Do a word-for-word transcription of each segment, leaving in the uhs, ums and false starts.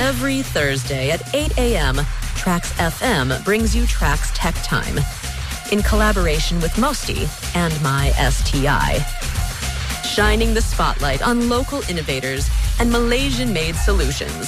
Every Thursday at eight a.m., Trax F M brings you Trax Tech Time in collaboration with Mosty and My S T I. Shining the spotlight on local innovators and Malaysian-made solutions.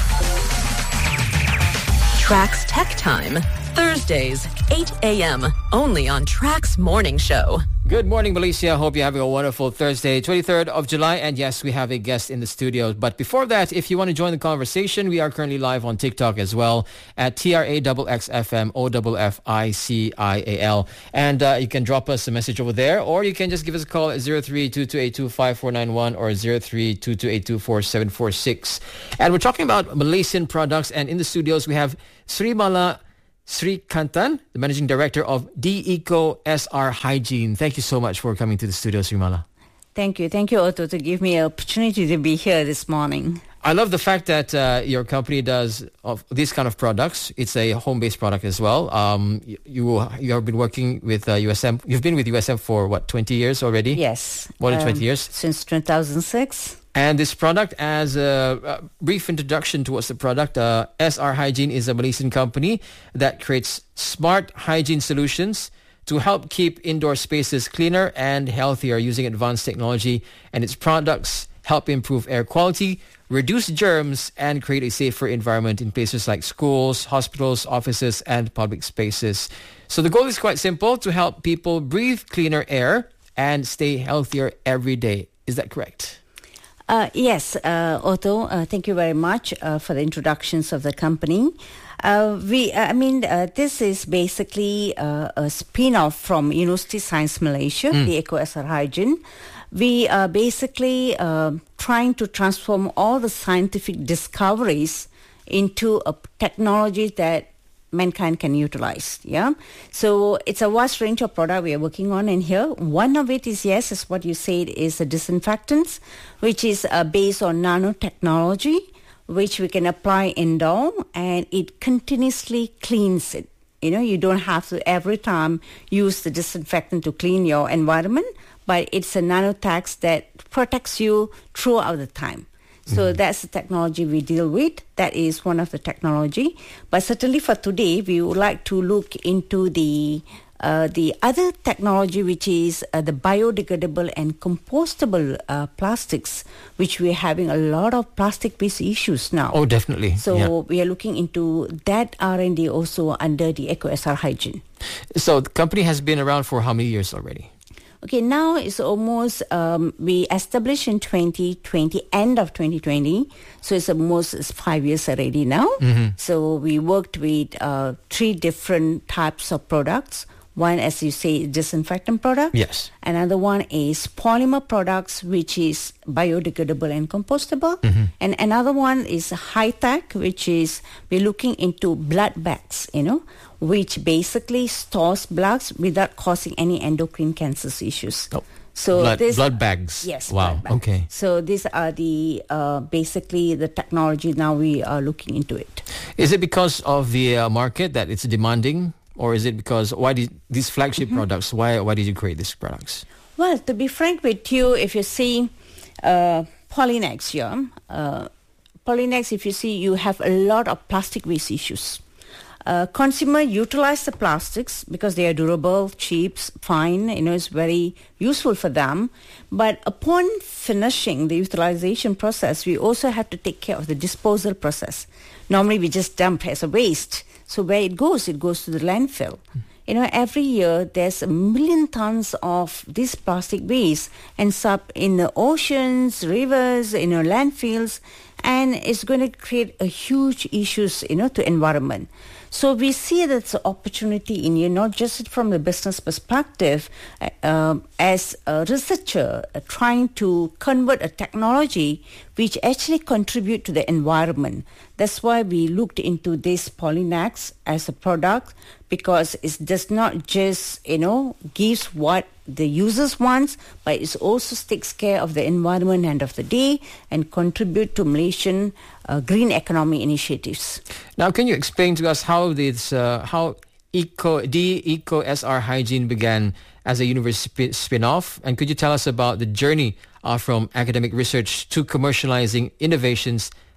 Trax Tech Time, Thursdays, eight a.m., only on Trax Morning Show. Good morning, Malaysia. Hope you're having a wonderful Thursday, twenty-third of July. And yes, we have a guest in the studio. But before that, if you want to join the conversation, we are currently live on TikTok as well at T R A X X F M O F F I C I A L. And uh, you can drop us a message over there, or you can just give us a call at zero three two two eight two five four nine one or zero three two two eight two four seven four six. And we're talking about Malaysian products. And in the studios, we have Srimala Srikantan, the Managing Director of D-Eco S R Hygiene. Thank you so much for coming to the studio, Srimala. Thank you. Thank you, Otto, to give me an opportunity to be here this morning. I love the fact that uh, your company does of these kind of products. It's a home-based product as well. Um, you you have been working with uh, U S M. You've been with U S M for, what, twenty years already? Yes. More than um, twenty years? Since two thousand six. And this product, as a, a brief introduction towards the product, uh, S R Hygiene is a Malaysian company that creates smart hygiene solutions to help keep indoor spaces cleaner and healthier using advanced technology. And its products help improve air quality, reduce germs, and create a safer environment in places like schools, hospitals, offices, and public spaces. So the goal is quite simple: to help people breathe cleaner air and stay healthier every day. Is that correct? Uh, yes, uh, Otto, uh, thank you very much uh, for the introductions of the company. Uh, we, uh, I mean, uh, this is basically uh, a spin-off from University Science Malaysia, mm. the Eco S R Hygiene. We are basically uh, trying to transform all the scientific discoveries into a technology that mankind can utilize. Yeah, so it's a vast range of product we are working on in here. One of it is, yes, is what you said, is a disinfectants, which is uh, based on nanotechnology, which we can apply indoor, and it continuously cleans it. You know, you don't have to every time use the disinfectant to clean your environment, but it's a nanotech that protects you throughout the time. So mm-hmm. that's the technology we deal with. That is one of the technology. But certainly for today, we would like to look into the uh, the other technology, which is uh, the biodegradable and compostable uh, plastics, which we're having a lot of plastic-based issues now. Oh, definitely. So yeah. we are looking into that R and D also under the Eco S R Hygiene. So the company has been around for how many years already? Okay, now it's almost, um, we established in twenty twenty, end of twenty twenty. So it's almost it's five years already now. Mm-hmm. So we worked with uh, three different types of products. One, as you say, disinfectant product. Yes. Another one is polymer products, which is biodegradable and compostable. Mm-hmm. And another one is high-tech, which is we're looking into blood bags, you know, which basically stores bloods without causing any endocrine cancer issues. Oh. So blood, this, blood bags. Yes. Wow. Blood bags. Okay. So these are the uh, basically the technology now we are looking into it. Is it because of the uh, market that it's demanding, or is it because why did these flagship mm-hmm. products? Why why did you create these products? Well, to be frank with you, if you see uh, Polynex here, uh, Polynex, if you see, you have a lot of plastic waste issues. Uh, consumer utilize the plastics because they are durable, cheap, fine, you know, it's very useful for them. But upon finishing the utilization process, we also have to take care of the disposal process. Normally we just dump as a waste. So where it goes, it goes to the landfill. Mm. You know, every year there's a million tons of this plastic waste ends up in the oceans, rivers, you know, landfills, and it's going to create a huge issues, you know, to environment. So we see that's an opportunity in you, not just from the business perspective, uh, as a researcher uh, trying to convert a technology which actually contribute to the environment. That's why we looked into this Polynex as a product, because it does not just, you know, gives what the users wants, but it also takes care of the environment end of the day and contribute to Malaysian uh, green economy initiatives. Now, can you explain to us how this, uh, how Eco, D-Eco S R Hygiene began as a university spin-off? And could you tell us about the journey uh, from academic research to commercializing innovations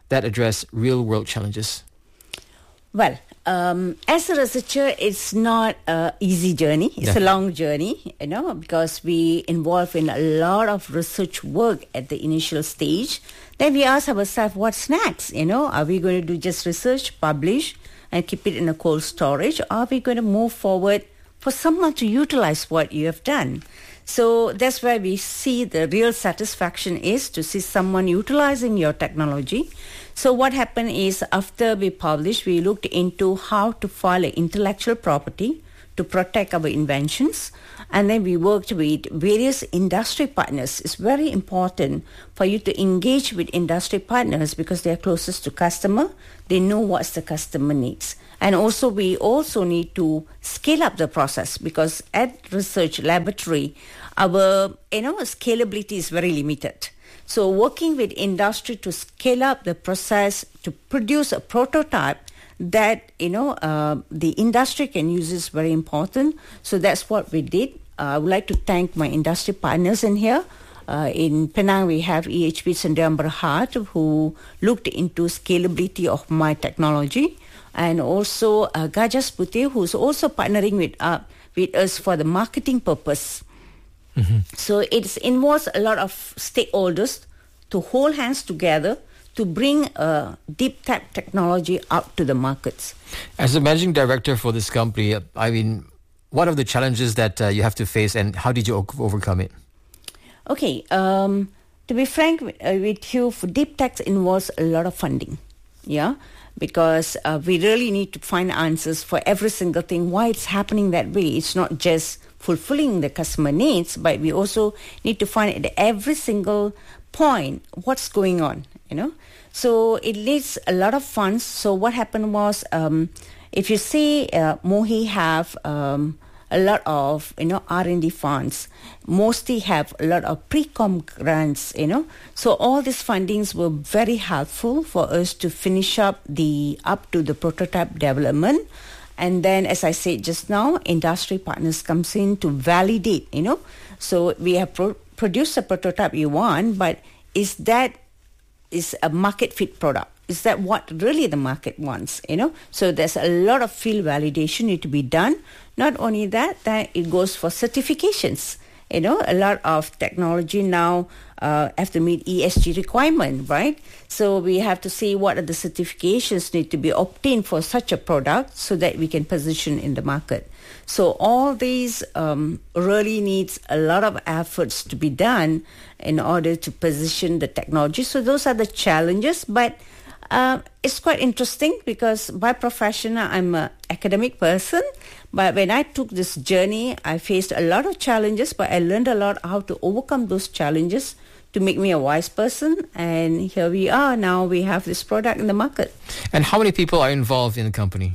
that address real-world challenges? Well, um, as a researcher, it's not an easy journey. It's Definitely. a long journey, you know, because we involve in a lot of research work at the initial stage. Then we ask ourselves, what's next? You know, are we going to do just research, publish, and keep it in a cold storage? Or are we going to move forward for someone to utilize what you have done? So that's where we see the real satisfaction is to see someone utilizing your technology. So what happened is after we published, we looked into how to file an intellectual property to protect our inventions. And then we worked with various industry partners. It's very important for you to engage with industry partners because they are closest to customer. They know what the customer needs. And also we also need to scale up the process because at research laboratory, our you know scalability is very limited. So working with industry to scale up the process to produce a prototype that you know uh, the industry can use is very important. So that's what we did. Uh, I would like to thank my industry partners in here. Uh, in Penang, we have E H P Sdn Bhd who looked into scalability of my technology, and also uh, Gajah Putih, who's also partnering with uh, with us for the marketing purpose. Mm-hmm. So it involves a lot of stakeholders to hold hands together to bring uh, deep tech technology out to the markets. As the managing director for this company, I mean, what are the challenges that uh, you have to face and how did you o- overcome it? Okay, um, to be frank with, uh, with you, for deep tech involves a lot of funding, yeah, because uh, we really need to find answers for every single thing, why it's happening that way. It's not just fulfilling the customer needs, but we also need to find at every single point what's going on, you know. So it needs a lot of funds. So what happened was, um, if you see uh, Mohi have um, a lot of, you know, R and D funds, mostly have a lot of pre-com grants, you know. So all these fundings were very helpful for us to finish up the, up to the prototype development. And then, as I said just now, industry partners comes in to validate, you know. So we have pro- produced a prototype you want, but is that is a market fit product? Is that what really the market wants, you know? So there's a lot of field validation need to be done. Not only that, then it goes for certifications. You know, a lot of technology now uh, have to meet E S G requirement, right? So we have to see what are the certifications need to be obtained for such a product so that we can position in the market. So all these um, really needs a lot of efforts to be done in order to position the technology. So those are the challenges, but Uh, it's quite interesting because by profession, I'm an academic person. But when I took this journey, I faced a lot of challenges, but I learned a lot how to overcome those challenges to make me a wise person. And here we are. Now we have this product in the market. And how many people are involved in the company?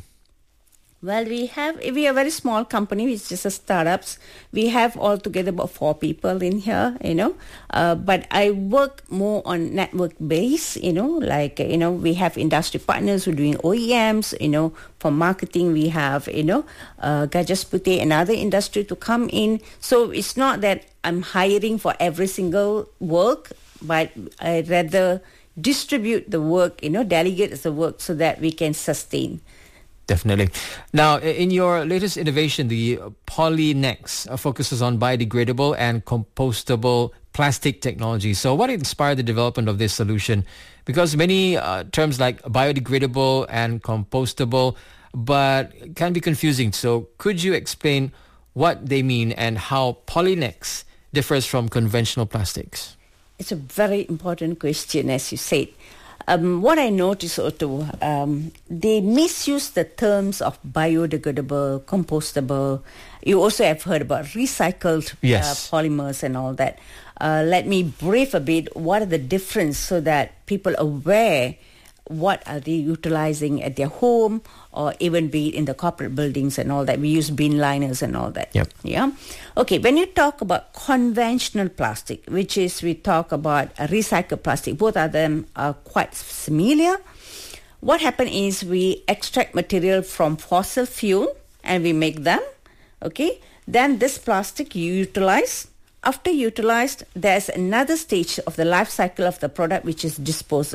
Well, we have, we are a very small company, it's just a startups. We have altogether about four people in here, you know. Uh, but I work more on network base, you know, like, you know, we have industry partners who are doing O E Ms, you know. For marketing, we have, you know, uh, Gajah Putih, another industry to come in. So it's not that I'm hiring for every single work, but I rather distribute the work, you know, delegate the work so that we can sustain. Definitely. Now, in your latest innovation, the Polynex uh, focuses on biodegradable and compostable plastic technology. So what inspired the development of this solution? Because many uh, terms like biodegradable and compostable, but can be confusing. So could you explain what they mean and how Polynex differs from conventional plastics? It's a very important question, as you said. Um, what I noticed, Otto, um, they misuse the terms of biodegradable, compostable. You also have heard about recycled yes. uh, polymers and all that. Uh, let me brief a bit what are the difference so that people are aware what are they utilizing at their home or even be it in the corporate buildings and all that. We use bin liners and all that. Yep. Yeah. Okay, when you talk about conventional plastic, which is we talk about a recycled plastic, both of them are quite similar. What happens is we extract material from fossil fuel and we make them. Okay. Then this plastic you utilize. After utilized, there's another stage of the life cycle of the product, which is disposal.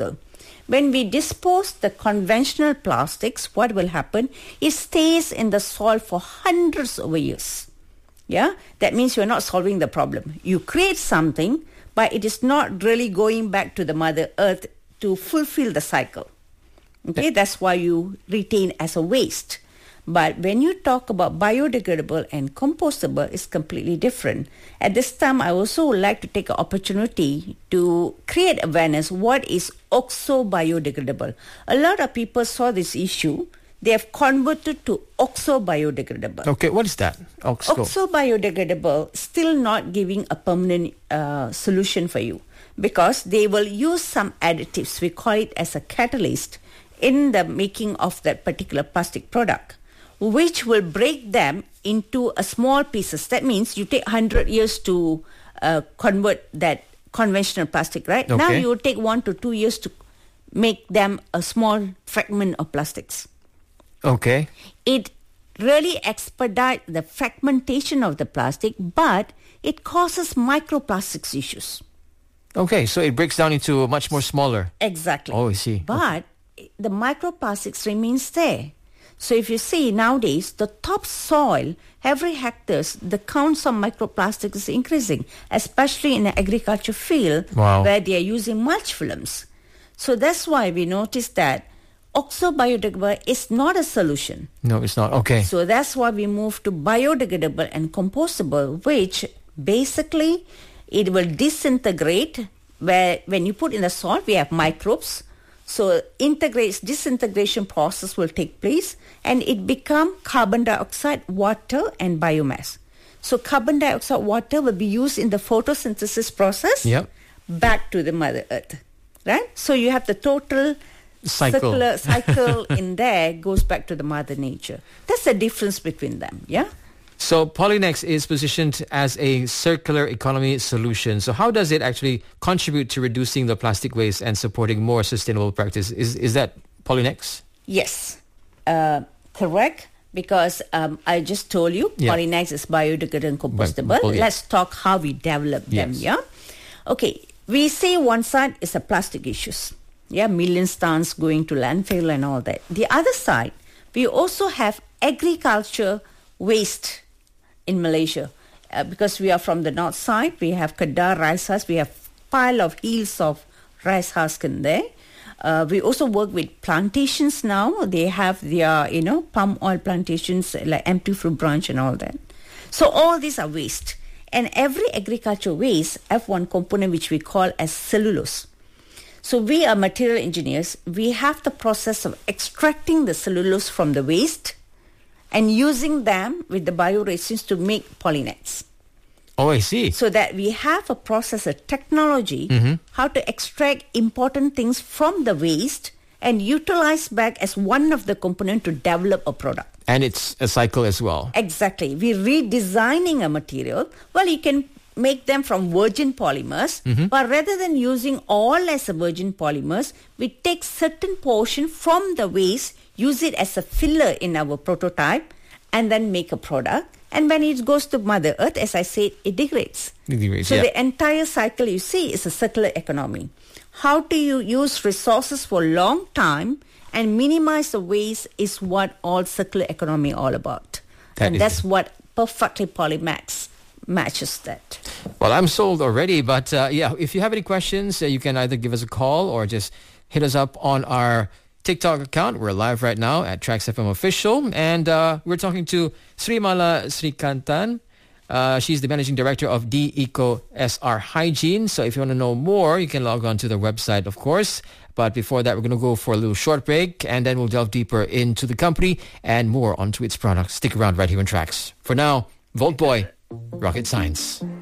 When we dispose the conventional plastics, what will happen? It stays in the soil for hundreds of years. Yeah, that means you're not solving the problem. You create something, but it is not really going back to the Mother Earth to fulfill the cycle. Okay, that's why you retain as a waste. But when you talk about biodegradable and compostable, it's completely different. At this time, I also would like to take an opportunity to create awareness. What is oxo-biodegradable? A lot of people saw this issue. They have converted to oxo-biodegradable. Okay, what is that? Oxo. Oxo-biodegradable, still not giving a permanent uh, solution for you, because they will use some additives. We call it as a catalyst in the making of that particular plastic product, which will break them into a small pieces. That means you take one hundred years to uh, convert that conventional plastic, right? Okay. Now you will take one to two years to make them a small fragment of plastics. Okay. It really expedites the fragmentation of the plastic, but it causes microplastics issues. Okay, so it breaks down into much more smaller. Exactly. Oh, I see. But okay. the microplastics remains there. So if you see nowadays, the topsoil, every hectare, the counts of microplastics is increasing, especially in the agriculture field, wow. where they are using mulch films. So that's why we noticed that oxo-biodegradable is not a solution. No, it's not. Okay. So that's why we moved to biodegradable and compostable, which basically it will disintegrate. Where when you put in the soil, we have microbes. So integrates disintegration process will take place, and it become carbon dioxide, water, and biomass. So carbon dioxide, water will be used in the photosynthesis process. Yep. Back to the Mother Earth, right? So you have the total cycle. circular cycle in there goes back to the Mother Nature. That's the difference between them, yeah? So Polynex is positioned as a circular economy solution. So how does it actually contribute to reducing the plastic waste and supporting more sustainable practice? Is is that Polynex? Yes, uh, correct. Because um, I just told you, yeah. Polynex is biodegradable and compostable. Well, yeah. Let's talk how we develop them, yes. yeah? Okay, we say one side is the plastic issues. Yeah, millions tons going to landfill and all that. The other side, we also have agriculture waste in Malaysia. Uh, because we are from the north side, we have Kedah rice husk, we have pile of hills of rice husk in there. Uh, we also work with plantations now. They have their, you know, palm oil plantations like empty fruit branch and all that. So all these are waste. And every agriculture waste have one component which we call as cellulose. So we are material engineers. We have the process of extracting the cellulose from the waste and using them with the bioresins to make Polynets. Oh, I see. So that we have a process, a technology, mm-hmm. how to extract important things from the waste and utilize back as one of the components to develop a product. And it's a cycle as well. Exactly. We're redesigning a material. Well, you can make them from virgin polymers, mm-hmm. but rather than using all as a virgin polymers, we take certain portion from the waste, use it as a filler in our prototype, and then make a product. And when it goes to Mother Earth, as I said, it degrades. It degrades, so yeah. the entire cycle you see is a circular economy. How do you use resources for a long time and minimize the waste is what all circular economy all about. That and is that's it. what perfectly Polymax matches that. Well, I'm sold already, but uh, yeah, if you have any questions, uh, you can either give us a call or just hit us up on our TikTok account. We're live right now at Tracks F M Official, and uh, we're talking to Srimala Srikantan. Uh, she's the Managing Director of D Eco S R Hygiene. So if you want to know more, you can log on to their website, of course. But before that, we're going to go for a little short break, and then we'll delve deeper into the company and more onto its products. Stick around right here on Tracks. For now, Volt Boy, Rocket Science.